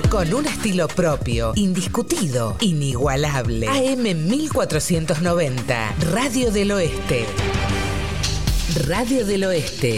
Con un estilo propio, indiscutido, inigualable. AM 1490, Radio del Oeste. Radio del Oeste.